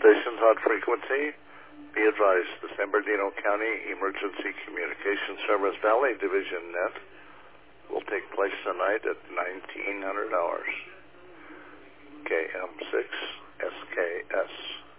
station's on frequency. Be advised, the San Bernardino County Emergency Communication Service Valley Division Net will take place tonight at 1900 hours. KM6 SKS.